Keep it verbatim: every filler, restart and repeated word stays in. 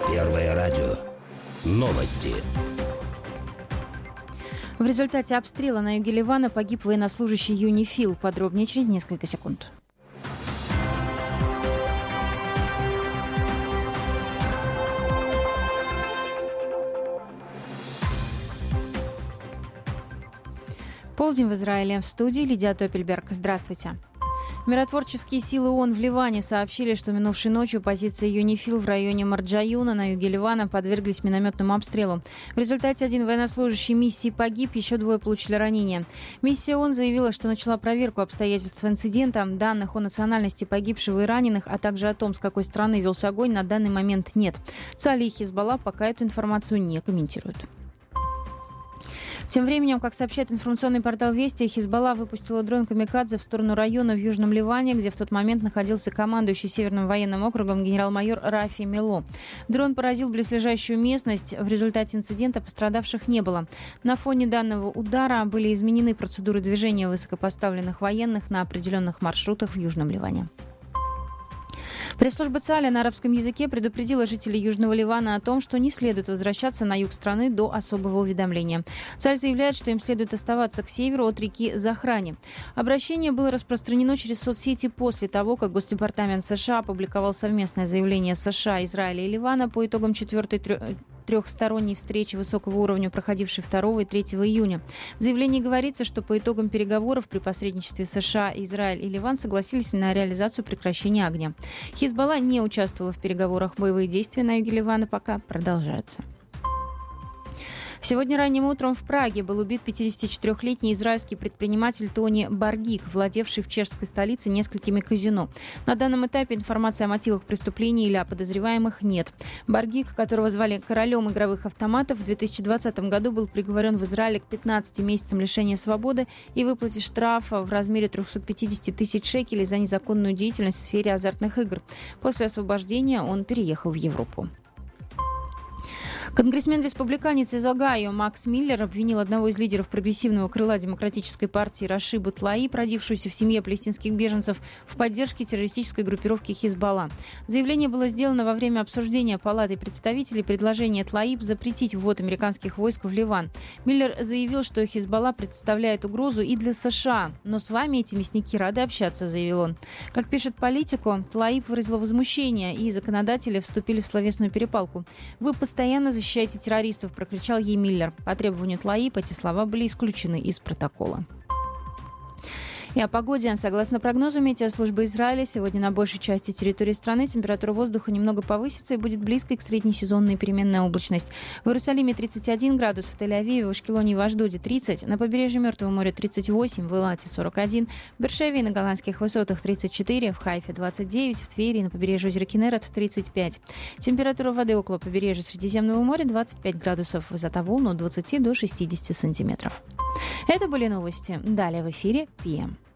Первое радио. Новости. В результате обстрела на юге Ливана погиб военнослужащий ЮНИФИЛ. Подробнее через несколько секунд. Полдень в Израиле. В студии Лидия Топельберг. Здравствуйте. Миротворческие силы ООН в Ливане сообщили, что минувшей ночью позиции ЮНИФИЛ в районе Марджаюна на юге Ливана подверглись минометному обстрелу. В результате один военнослужащий миссии погиб, еще двое получили ранения. Миссия ООН заявила, что начала проверку обстоятельств инцидента. Данных о национальности погибшего и раненых, а также о том, с какой стороны велся огонь, на данный момент нет. Цали и Хизбалла пока эту информацию не комментируют. Тем временем, как сообщает информационный портал «Вести», Хизбалла выпустила дрон «Камикадзе» в сторону района в Южном Ливане, где в тот момент находился командующий Северным военным округом генерал-майор Рафи Мело. Дрон поразил близлежащую местность. В результате инцидента пострадавших не было. На фоне данного удара были изменены процедуры движения высокопоставленных военных на определенных маршрутах в Южном Ливане. Пресс-служба ЦАЛя на арабском языке предупредила жителей Южного Ливана о том, что не следует возвращаться на юг страны до особого уведомления. ЦАЛь заявляет, что им следует оставаться к северу от реки Захрани. Обращение было распространено через соцсети после того, как Госдепартамент США опубликовал совместное заявление США, Израиля и Ливана по итогам четвертой трехсторонней встречи высокого уровня, проходившей второго и третьего июня. В заявлении говорится, что по итогам переговоров при посредничестве США, Израиль и Ливан согласились на реализацию прекращения огня. Хизбалла не участвовала в переговорах. Боевые действия на юге Ливана пока продолжаются. Сегодня ранним утром в Праге был убит пятидесятичетырёхлетний израильский предприниматель Тони Баргик, владевший в чешской столице несколькими казино. На данном этапе информации о мотивах преступления или о подозреваемых нет. Баргик, которого звали королем игровых автоматов, в две тысячи двадцатом году был приговорен в Израиле к пятнадцати месяцам лишения свободы и выплате штрафа в размере триста пятьдесят тысяч шекелей за незаконную деятельность в сфере азартных игр. После освобождения он переехал в Европу. Конгрессмен-республиканец из Огайо Макс Миллер обвинил одного из лидеров прогрессивного крыла демократической партии Рашиду Тлаиб, родившуюся в семье палестинских беженцев, в поддержке террористической группировки Хизбалла. Заявление было сделано во время обсуждения Палатой представителей предложения Тлаиб запретить ввод американских войск в Ливан. Миллер заявил, что Хизбалла представляет угрозу и для США. «Но с вами эти мясники рады общаться», — заявил он. Как пишет Политико, Тлаиб выразила возмущение, и законодатели вступили в словесную перепалку. «Вы постоянно защищайте террористов», — прокричал ей Миллер. По требованию Тлаиб эти слова были исключены из протокола. И о погоде. Согласно прогнозу метеослужбы Израиля, сегодня на большей части территории страны температура воздуха немного повысится и будет близкой к среднесезонной переменная облачность. В Иерусалиме тридцать один градус, в Тель-Авиве, в Ашкелоне и в Ашдоде тридцать, на побережье Мертвого моря тридцать восемь, в Элате сорок один, в Бершеве и на Голландских высотах тридцать четыре, в Хайфе двадцать девять, в Твери и на побережье озера Кинерет тридцать пять. Температура воды около побережья Средиземного моря двадцать пять градусов, высота волн от двадцати до шестидесяти сантиметров. Это были новости. Далее в эфире ПМ.